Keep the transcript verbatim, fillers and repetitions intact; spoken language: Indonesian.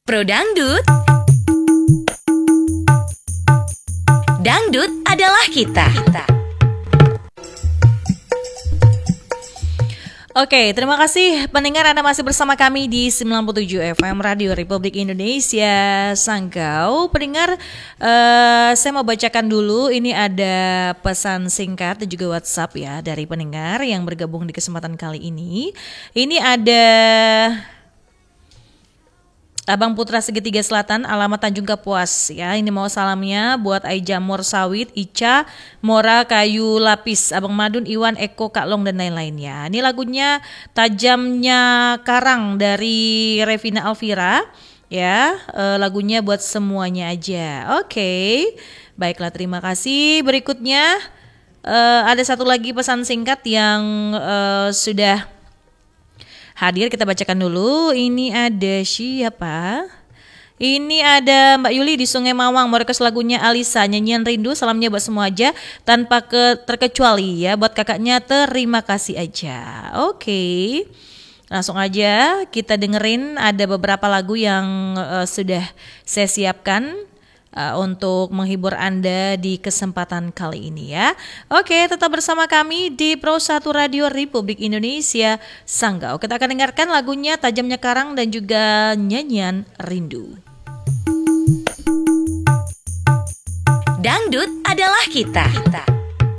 Pro Dangdut. Dangdut adalah kita. Oke, terima kasih pendengar, Anda masih bersama kami di sembilan puluh tujuh F M Radio Republik Indonesia Sanggau. Pendengar, uh, saya mau bacakan dulu, ini ada pesan singkat dan juga WhatsApp ya dari pendengar yang bergabung di kesempatan kali ini. Ini ada Abang Putra Segitiga Selatan, alamat Tanjung Kapuas ya. Ini mau salamnya buat Aijamor Sawit, Ica, Mora, Kayu Lapis, Abang Madun, Iwan, Eko, Kak Long dan lain-lainnya. Ini lagunya Tajamnya Karang dari Revina Alvira ya. E, lagunya buat semuanya aja. Oke. Baiklah, terima kasih. Berikutnya e, ada satu lagi pesan singkat yang e, sudah hadir, kita bacakan dulu. Ini ada siapa? Ini ada Mbak Yuli di Sungai Mawang, mau request lagunya Alisa, Nyanyian Rindu. Salamnya buat semua aja tanpa ke, terkecuali ya. Buat kakaknya terima kasih aja. Oke, langsung aja kita dengerin. Ada beberapa lagu yang uh, sudah saya siapkan Uh, untuk menghibur Anda di kesempatan kali ini ya. Oke, tetap bersama kami di Pro satu Radio Republik Indonesia Sanggau. Kita akan dengarkan lagunya Tajamnya Karang dan juga Nyanyian Rindu. Dangdut adalah kita. kita.